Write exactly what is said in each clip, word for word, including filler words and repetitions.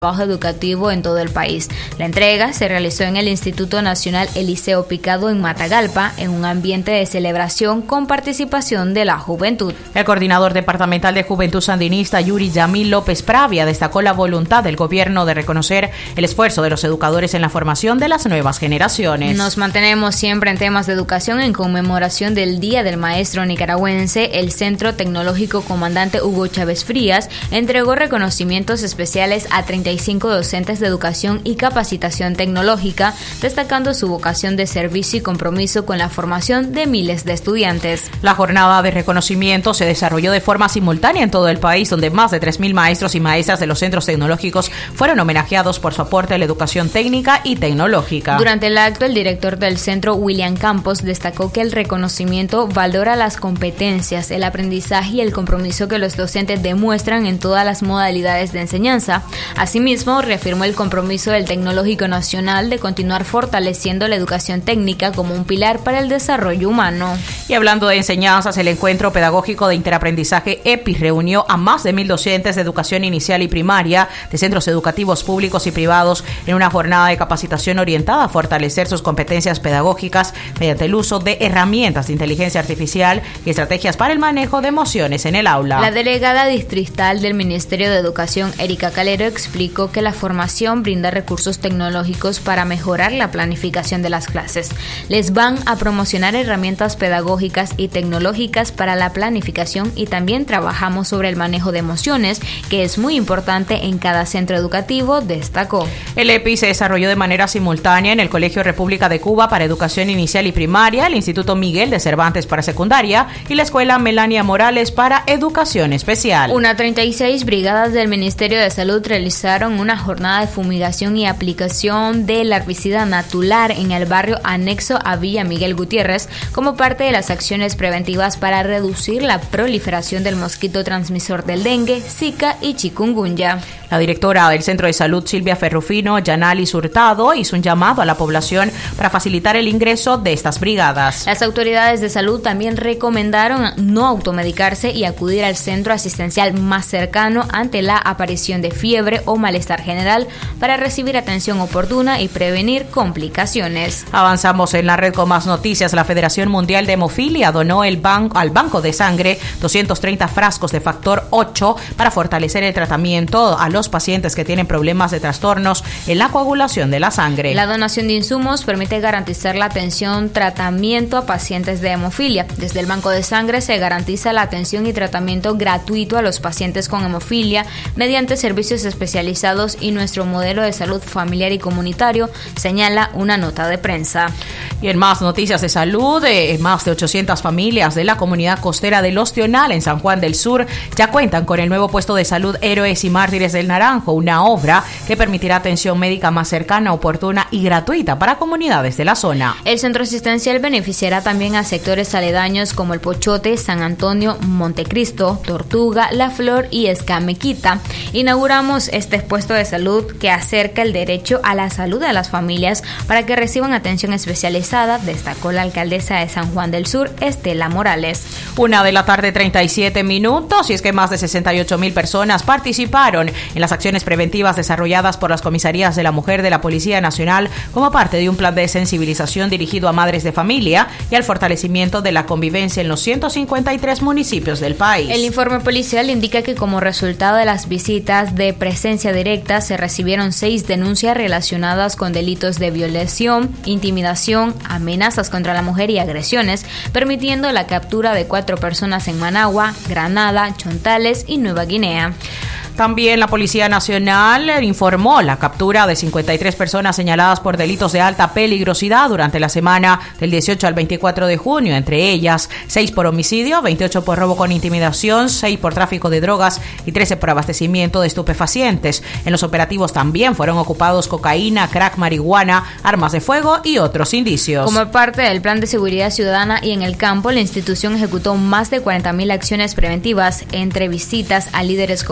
trabajo educativo en todo el país. La entrega se realizó en el Instituto Nacional Eliseo Picado en Matagalpa, en un ambiente de celebración con participación de la juventud. El coordinador departamental de Juventud Sandinista, Yuri Yamil López Pravia, destacó la voluntad del gobierno de reconocer el esfuerzo de los educadores en la formación de las nuevas generaciones. Nos mantenemos siempre en temas de educación. En conmemoración del Día del Maestro Nicaragüense, el Centro Tecnológico Comandante Hugo Chávez Frías entregó reconocimientos especiales a treinta y cinco docentes de educación y capacitación tecnológica, destacando su vocación de servicio y compromiso con la formación de miles de estudiantes. La jornada de reconocimiento se desarrolló de forma simultánea en todo el país, donde más de tres mil maestros y maestras de los centros tecnológicos fueron homenajeados por su aporte a la educación técnica y tecnológica. Durante el acto, el director del centro, William Campos, destacó que el reconocimiento valora las competencias, el aprendizaje y el compromiso que los docentes demuestran en todas las modalidades de enseñanza. Asimismo, reafirmó el compromiso del Tecnológico Nacional de continuar fortaleciendo la educación técnica como un pilar para el desarrollo humano. Y hablando de enseñanzas, el Encuentro Pedagógico de Interaprendizaje E P I reunió a más de mil docentes de educación inicial y primaria de centros educativos públicos y privados en una jornada de capacitación orientada a fortalecer sus competencias pedagógicas mediante el uso de herramientas de inteligencia artificial y estrategias para el manejo de emociones en el aula. La delegada distrital del Ministerio de Educación, Erika Calero, explicó que la formación brinda recursos tecnológicos para mejorar la planificación de las clases. Les van a promocionar herramientas pedagógicas y tecnológicas para la planificación y también trabajamos sobre el manejo de emociones, que es muy importante en cada centro educativo, destacó. El E P I se desarrolló de manera simultánea en el Colegio República de Cuba para Educación Inicial y Primaria, el Instituto Miguel de Cervantes para Secundaria y la Escuela Melania Morales para Educación Especial. Una treinta y seis brigadas del Ministerio de Salud realizaron una jornada de fumigación y aplicación del herbicida Natular en el barrio anexo a Villa Miguel Gutiérrez como parte de las acciones preventivas para reducir la proliferación del mosquito transmisor del dengue, zika y chikungunya. La directora del Centro de Salud, Silvia Ferrufino Yanalis Hurtado, hizo un llamado a la población para facilitar el ingreso de estas brigadas. Las autoridades de salud también recomendaron no automedicarse y acudir al centro asistencial más cercano ante la aparición de fiebre o malestar general para recibir atención oportuna y prevenir complicaciones. Avanzamos en la red con más noticias. La Federación Mundial de Hemofilia donó el banco, al Banco de Sangre doscientos treinta frascos de factor ocho para fortalecer el tratamiento a los pacientes que tienen problemas de trastornos en la coagulación de la sangre. La donación de insumos permite garantizar la atención, tratamiento a pacientes de hemofilia. Desde el Banco de Sangre se garantiza la atención y tratamiento gratuito a los pacientes con hemofilia mediante servicios especializados y nuestro modelo de salud familiar y comunitario, señala una nota de prensa. Y en más noticias de salud, eh, más de ochocientas familias de la comunidad costera del Ostional en San Juan del Sur ya cuentan con el nuevo puesto de salud Héroes y Mártires del Naranjo, una obra que permitirá atención médica más cercana, oportuna y gratuita para comunidades de la zona. El centro asistencial beneficiará también a sectores aledaños como El Pochote, San Antonio, Montecristo, Tortuga, La Flor y Escamequita. Inauguramos este puesto de salud que acerca el derecho a la salud a las familias para que reciban atención especializada, destacó la alcaldesa de San Juan del Sur, Estela Morales. Una de la tarde, treinta y siete minutos, y es que más de sesenta y ocho mil personas participaron en las acciones preventivas desarrolladas por las comisarías de la mujer de la Policía Nacional como parte de un plan de sensibilización dirigido a madres de familia y al fortalecimiento de la convivencia en los ciento cincuenta y tres municipios del país. El informe policial indica que como resultado de las visitas de presencia directa se recibieron seis denuncias relacionadas con delitos de violación, intimidación, amenazas contra la mujer y agresiones, permitiendo la captura de cuatro personas en Managua, Granada, Chontales y Nueva Guinea. También la Policía Nacional informó la captura de cincuenta y tres personas señaladas por delitos de alta peligrosidad durante la semana del dieciocho al veinticuatro de junio, entre ellas seis por homicidio, veintiocho por robo con intimidación, seis por tráfico de drogas y trece por abastecimiento de estupefacientes. En los operativos también fueron ocupados cocaína, crack, marihuana, armas de fuego y otros indicios. Como parte del Plan de Seguridad Ciudadana y en el campo, la institución ejecutó más de cuarenta mil acciones preventivas entre visitas a líderes comunitarios,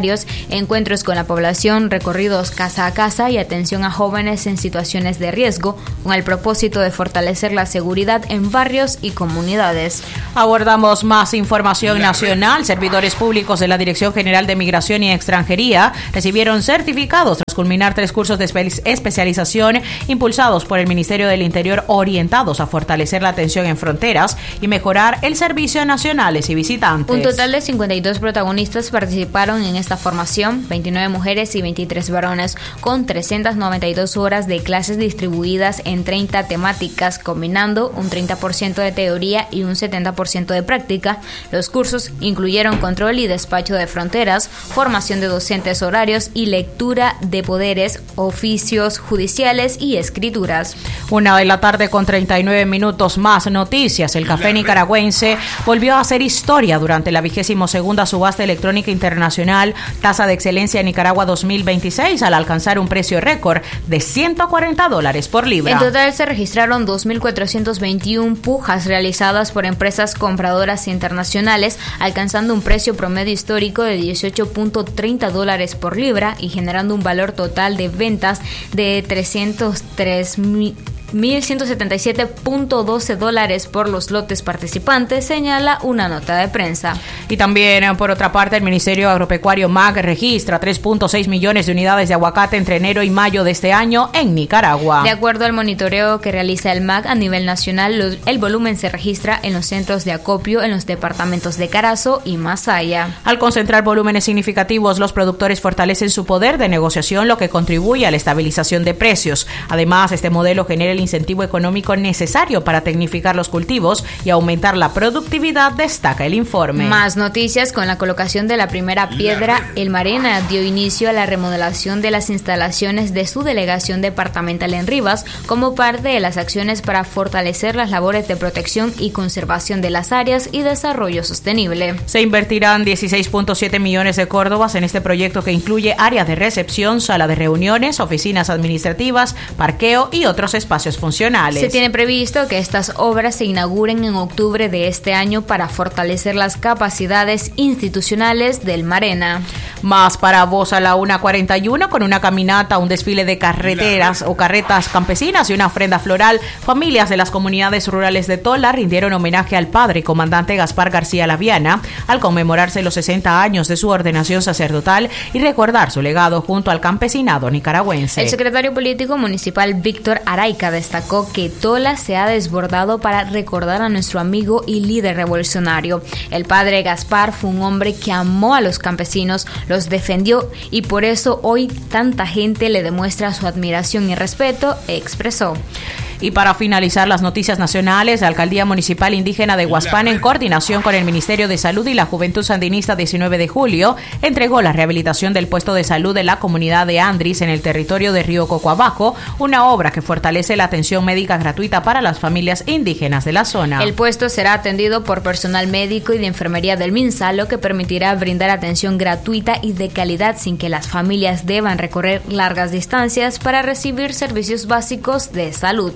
diarios, encuentros con la población, recorridos casa a casa y atención a jóvenes en situaciones de riesgo, con el propósito de fortalecer la seguridad en barrios y comunidades. Abordamos más información nacional. Servidores públicos de la Dirección General de Migración y Extranjería recibieron certificados tras culminar tres cursos de espe- especialización impulsados por el Ministerio del Interior, orientados a fortalecer la atención en fronteras y mejorar el servicio a nacionales y visitantes. Un total de cincuenta y dos protagonistas participaron en esta formación, veintinueve mujeres y veintitrés varones, con trescientas noventa y dos horas de clases distribuidas en treinta temáticas, combinando un treinta por ciento de teoría y un setenta por ciento de práctica. Los cursos incluyeron control y despacho de fronteras, formación de docentes horarios y lectura de poderes, oficios judiciales y escrituras. Una de la tarde con treinta y nueve minutos. Más noticias. El café nicaragüense volvió a hacer historia durante la vigésimo segunda subasta electrónica internacional Tasa de Excelencia Nicaragua dos mil veintiséis, al alcanzar un precio récord de ciento cuarenta dólares por libra. En total se registraron dos mil cuatrocientas veintiuna pujas realizadas por empresas compradoras internacionales, alcanzando un precio promedio histórico de dieciocho punto treinta dólares por libra y generando un valor total de ventas de trescientos tres mil mil ciento setenta y siete punto doce dólares por los lotes participantes, señala una nota de prensa. Y también, por otra parte, el Ministerio Agropecuario M A C registra tres punto seis millones de unidades de aguacate entre enero y mayo de este año en Nicaragua. De acuerdo al monitoreo que realiza el M A C a nivel nacional, los, el volumen se registra en los centros de acopio en los departamentos de Carazo y Masaya. Al concentrar volúmenes significativos, los productores fortalecen su poder de negociación, lo que contribuye a la estabilización de precios. Además, este modelo genera el incentivo económico necesario para tecnificar los cultivos y aumentar la productividad, destaca el informe. Más noticias. Con la colocación de la primera piedra, el Marena dio inicio a la remodelación de las instalaciones de su delegación departamental en Rivas como parte de las acciones para fortalecer las labores de protección y conservación de las áreas y desarrollo sostenible. Se invertirán dieciséis punto siete millones de córdobas en este proyecto, que incluye áreas de recepción, sala de reuniones, oficinas administrativas, parqueo y otros espacios funcionales. Se tiene previsto que estas obras se inauguren en octubre de este año para fortalecer las capacidades institucionales del Marena. Más para Voz a la una cuarenta y uno, con una caminata, un desfile de carreteras o carretas campesinas y una ofrenda floral, familias de las comunidades rurales de Tola rindieron homenaje al padre comandante Gaspar García Laviana al conmemorarse los sesenta años de su ordenación sacerdotal y recordar su legado junto al campesinado nicaragüense. El secretario político municipal Víctor Araica destacó que Tola se ha desbordado para recordar a nuestro amigo y líder revolucionario. El padre Gaspar fue un hombre que amó a los campesinos, los defendió y por eso hoy tanta gente le demuestra su admiración y respeto, expresó. Y para finalizar las noticias nacionales, la Alcaldía Municipal Indígena de Huaspán, en coordinación con el Ministerio de Salud y la Juventud Sandinista diecinueve de julio, entregó la rehabilitación del puesto de salud de la comunidad de Andris en el territorio de Río Coco Abajo, una obra que fortalece la atención médica gratuita para las familias indígenas de la zona. El puesto será atendido por personal médico y de enfermería del MINSA, lo que permitirá brindar atención gratuita y de calidad sin que las familias deban recorrer largas distancias para recibir servicios básicos de salud.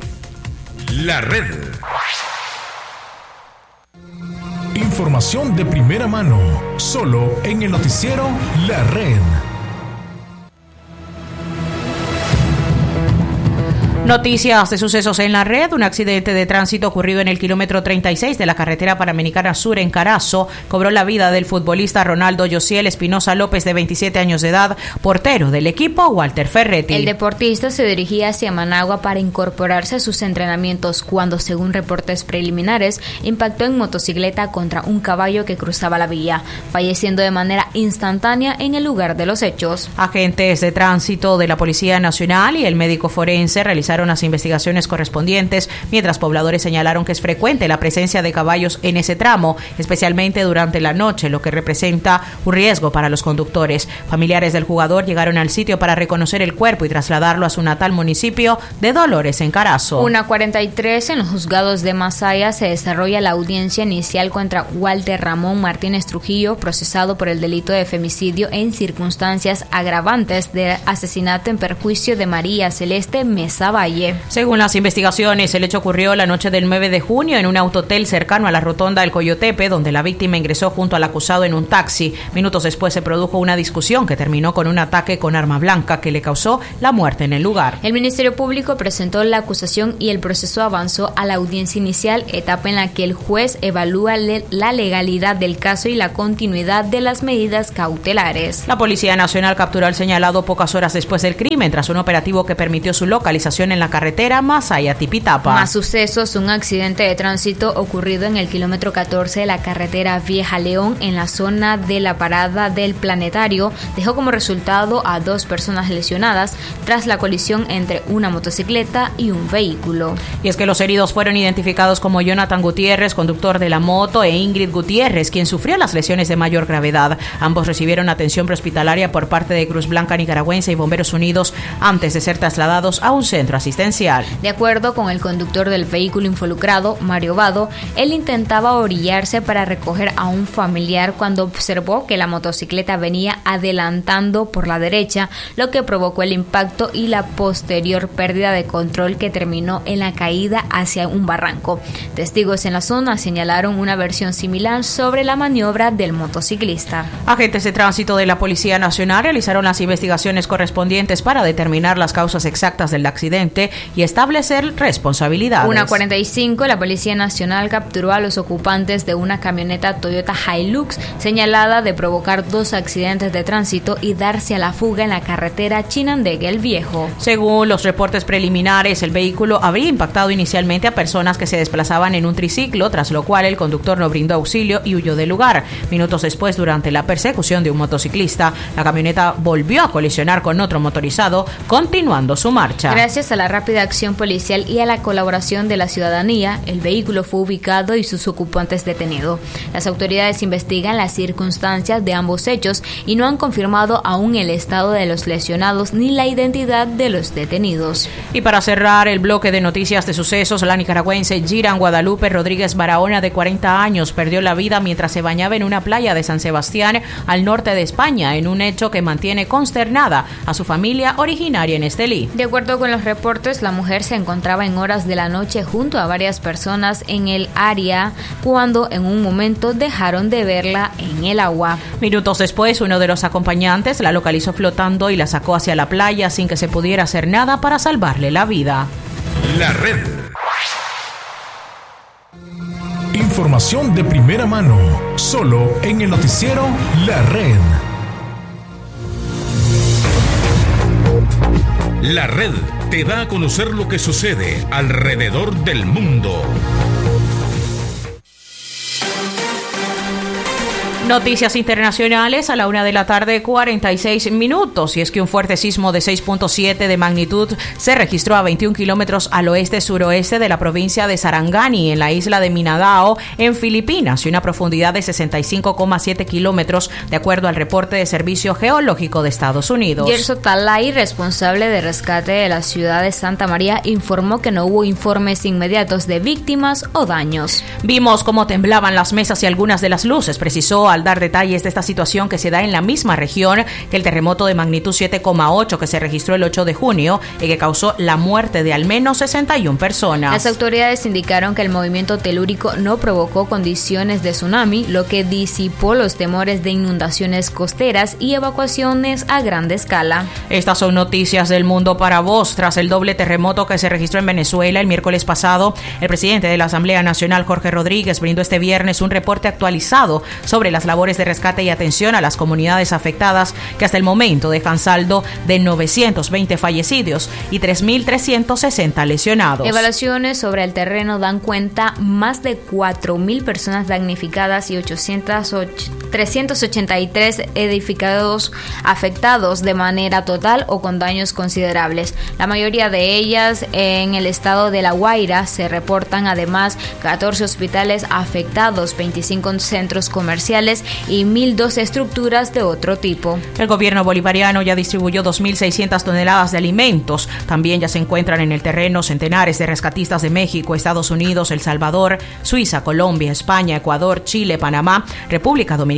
La Red. Información de primera mano, solo en el noticiero La Red. Noticias de sucesos en la red. Un accidente de tránsito ocurrido en el kilómetro treinta y seis de la carretera panamericana sur en Carazo cobró la vida del futbolista Ronaldo Yosiel Espinosa López, de veintisiete años de edad, portero del equipo Walter Ferretti. El deportista se dirigía hacia Managua para incorporarse a sus entrenamientos cuando, según reportes preliminares, impactó en motocicleta contra un caballo que cruzaba la vía, falleciendo de manera instantánea en el lugar de los hechos. Agentes de tránsito de la Policía Nacional y el médico forense realizaron las investigaciones correspondientes, mientras pobladores señalaron que es frecuente la presencia de caballos en ese tramo, especialmente durante la noche, lo que representa un riesgo para los conductores. Familiares del jugador llegaron al sitio para reconocer el cuerpo y trasladarlo a su natal municipio de Dolores, en Carazo. una cuarenta y tres, en los juzgados de Masaya se desarrolla la audiencia inicial contra Walter Ramón Martínez Trujillo, procesado por el delito de femicidio en circunstancias agravantes de asesinato en perjuicio de María Celeste Mesa Valle. calle. Según las investigaciones, el hecho ocurrió la noche del nueve de junio en un autotel cercano a la rotonda del Coyotepe, donde la víctima ingresó junto al acusado en un taxi. Minutos después se produjo una discusión que terminó con un ataque con arma blanca que le causó la muerte en el lugar. El Ministerio Público presentó la acusación y el proceso avanzó a la audiencia inicial, etapa en la que el juez evalúa le- la legalidad del caso y la continuidad de las medidas cautelares. La Policía Nacional capturó al señalado pocas horas después del crimen tras un operativo que permitió su localización en la carretera Masaya-Tipitapa. Más sucesos: un accidente de tránsito ocurrido en el kilómetro catorce de la carretera Vieja León en la zona de la parada del Planetario dejó como resultado a dos personas lesionadas tras la colisión entre una motocicleta y un vehículo. Y es que los heridos fueron identificados como Jonathan Gutiérrez, conductor de la moto, e Ingrid Gutiérrez, quien sufrió las lesiones de mayor gravedad. Ambos recibieron atención prehospitalaria por parte de Cruz Blanca Nicaragüense y Bomberos Unidos antes de ser trasladados a un centro asistencial. De acuerdo con el conductor del vehículo involucrado, Mario Vado, él intentaba orillarse para recoger a un familiar cuando observó que la motocicleta venía adelantando por la derecha, lo que provocó el impacto y la posterior pérdida de control que terminó en la caída hacia un barranco. Testigos en la zona señalaron una versión similar sobre la maniobra del motociclista. Agentes de tránsito de la Policía Nacional realizaron las investigaciones correspondientes para determinar las causas exactas del accidente y establecer responsabilidades. una cuarenta y cinco, la Policía Nacional capturó a los ocupantes de una camioneta Toyota Hilux señalada de provocar dos accidentes de tránsito y darse a la fuga en la carretera Chinandega el Viejo. Según los reportes preliminares, el vehículo habría impactado inicialmente a personas que se desplazaban en un triciclo, tras lo cual el conductor no brindó auxilio y huyó del lugar. Minutos después, durante la persecución de un motociclista, la camioneta volvió a colisionar con otro motorizado, continuando su marcha. Gracias a la rápida acción policial y a la colaboración de la ciudadanía, el vehículo fue ubicado y sus ocupantes detenidos. Las autoridades investigan las circunstancias de ambos hechos y no han confirmado aún el estado de los lesionados ni la identidad de los detenidos. Y para cerrar el bloque de noticias de sucesos, la nicaragüense Giran Guadalupe Rodríguez Barahona, de cuarenta años, perdió la vida mientras se bañaba en una playa de San Sebastián, al norte de España, en un hecho que mantiene consternada a su familia originaria en Estelí. De acuerdo con los reportes, la mujer se encontraba en horas de la noche junto a varias personas en el área cuando en un momento dejaron de verla en el agua. Minutos después, uno de los acompañantes la localizó flotando y la sacó hacia la playa sin que se pudiera hacer nada para salvarle la vida. La red. Información de primera mano, solo en el noticiero La Red. La Red te da a conocer lo que sucede alrededor del mundo. Noticias internacionales a la una de la tarde, cuarenta y seis minutos. Y es que un fuerte sismo de seis punto siete de magnitud se registró a veintiún kilómetros al oeste-suroeste de la provincia de Sarangani, en la isla de Mindanao, en Filipinas, y una profundidad de sesenta y cinco coma siete kilómetros, de acuerdo al reporte de Servicio Geológico de Estados Unidos. Gerso Talay, responsable de rescate de la ciudad de Santa María, informó que no hubo informes inmediatos de víctimas o daños. Vimos cómo temblaban las mesas y algunas de las luces, precisó al dar detalles de esta situación que se da en la misma región que el terremoto de magnitud siete coma ocho que se registró el ocho de junio y que causó la muerte de al menos sesenta y una personas. Las autoridades indicaron que el movimiento telúrico no provocó condiciones de tsunami, lo que disipó los temores de inundaciones costeras y evacuaciones a gran escala. Estas son noticias del mundo para vos. Tras el doble terremoto que se registró en Venezuela el miércoles pasado, el presidente de la Asamblea Nacional, Jorge Rodríguez, brindó este viernes un reporte actualizado sobre las labores de rescate y atención a las comunidades afectadas, que hasta el momento dejan saldo de novecientos veinte fallecidos y tres mil trescientos sesenta lesionados. Evaluaciones sobre el terreno dan cuenta más de cuatro mil personas damnificadas y ochocientos trescientos ochenta y tres edificados afectados de manera total o con daños considerables. La mayoría de ellas en el estado de La Guaira. Se reportan además catorce hospitales afectados, veinticinco centros comerciales y mil dos estructuras de otro tipo. El gobierno bolivariano ya distribuyó dos mil seiscientas toneladas de alimentos. También ya se encuentran en el terreno centenares de rescatistas de México, Estados Unidos, El Salvador, Suiza, Colombia, España, Ecuador, Chile, Panamá, República Dominicana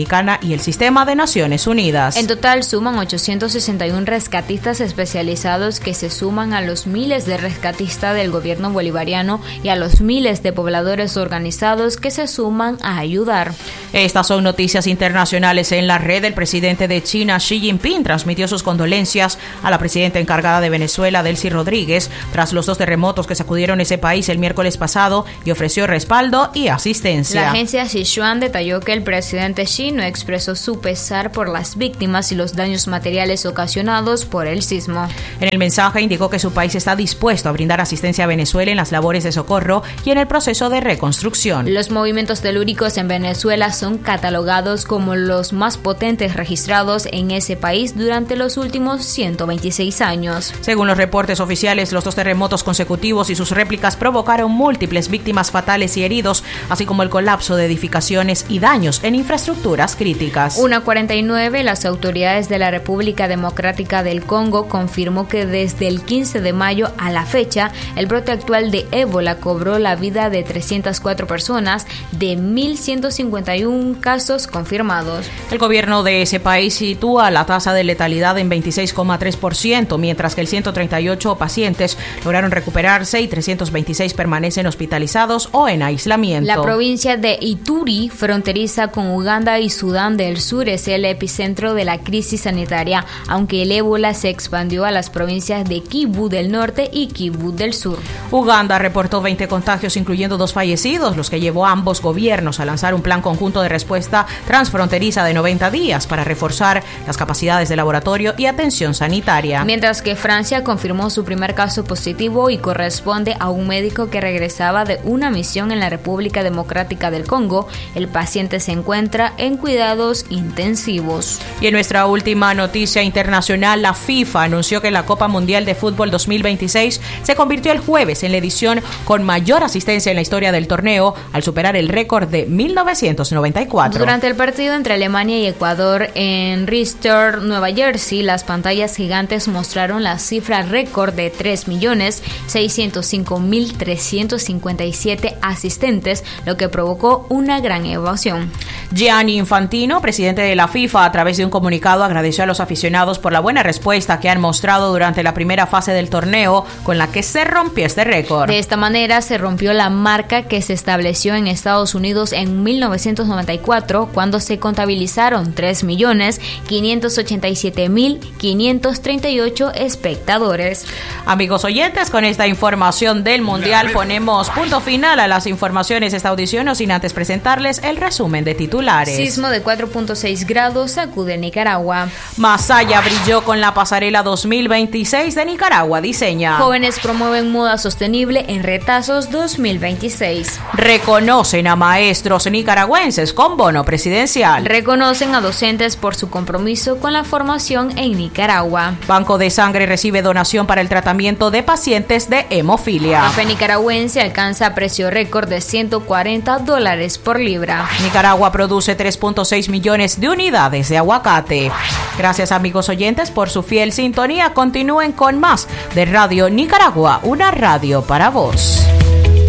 Dominicana y el sistema de Naciones Unidas. En total suman ochocientos sesenta y uno rescatistas especializados que se suman a los miles de rescatistas del gobierno bolivariano y a los miles de pobladores organizados que se suman a ayudar. Estas son noticias internacionales en la red. El presidente de China, Xi Jinping, transmitió sus condolencias a la presidenta encargada de Venezuela, Delcy Rodríguez, tras los dos terremotos que sacudieron ese país el miércoles pasado, y ofreció respaldo y asistencia. La agencia Sichuan detalló que el presidente Xi no expresó su pesar por las víctimas y los daños materiales ocasionados por el sismo. En el mensaje indicó que su país está dispuesto a brindar asistencia a Venezuela en las labores de socorro y en el proceso de reconstrucción. Los movimientos telúricos en Venezuela son catalogados como los más potentes registrados en ese país durante los últimos ciento veintiséis años. Según los reportes oficiales, los dos terremotos consecutivos y sus réplicas provocaron múltiples víctimas fatales y heridos, así como el colapso de edificaciones y daños en infraestructuras críticas. una cuarenta y nueve, las autoridades de la República Democrática del Congo confirmó que desde el quince de mayo a la fecha, el brote actual de ébola cobró la vida de trescientas cuatro personas de mil ciento cincuenta y uno casos confirmados. El gobierno de ese país sitúa la tasa de letalidad en veintiséis coma tres por ciento, mientras que el ciento treinta y ocho pacientes lograron recuperarse y trescientos veintiséis permanecen hospitalizados o en aislamiento. La provincia de Ituri, fronteriza con Uganda y Sudán del Sur, es el epicentro de la crisis sanitaria, aunque el ébola se expandió a las provincias de Kivu del Norte y Kivu del Sur. Uganda reportó veinte contagios, incluyendo dos fallecidos, los que llevó a ambos gobiernos a lanzar un plan conjunto de respuesta transfronteriza de noventa días para reforzar las capacidades de laboratorio y atención sanitaria. Mientras que Francia confirmó su primer caso positivo y corresponde a un médico que regresaba de una misión en la República Democrática del Congo. El paciente se encuentra en cuidados intensivos. Y en nuestra última noticia internacional, la FIFA anunció que la Copa Mundial de Fútbol dos mil veintiséis se convirtió el jueves en la edición con mayor asistencia en la historia del torneo, al superar el récord de mil novecientos noventa y cuatro. Durante el partido entre Alemania y Ecuador en Richmond, Nueva Jersey, las pantallas gigantes mostraron la cifra récord de tres millones seiscientos cinco mil trescientos cincuenta y siete asistentes, lo que provocó una gran ovación. Gianni Infantino, presidente de la FIFA, a través de un comunicado agradeció a los aficionados por la buena respuesta que han mostrado durante la primera fase del torneo, con la que se rompió este récord. De esta manera se rompió la marca que se estableció en Estados Unidos en mil novecientos noventa y cuatro, cuando se contabilizaron tres millones quinientos ochenta y siete mil quinientos treinta y ocho espectadores. Amigos oyentes, con esta información del Mundial ponemos punto final a las informaciones de esta audición, no sin antes presentarles el resumen de titulares. Sismo de cuatro punto seis grados sacude Nicaragua. Masaya brilló con la pasarela dos mil veintiséis de Nicaragua Diseña. Jóvenes promueven moda sostenible en Retazos dos mil veintiséis. Reconocen a maestros nicaragüenses con bono presidencial. Reconocen a docentes por su compromiso con la formación en Nicaragua. Banco de Sangre recibe donación para el tratamiento de pacientes de hemofilia. Café nicaragüense alcanza precio récord de ciento cuarenta dólares por libra. Nicaragua produce tres punto seis millones de unidades de aguacate. Gracias, amigos oyentes, por su fiel sintonía. Continúen con más de Radio Nicaragua, una radio para vos.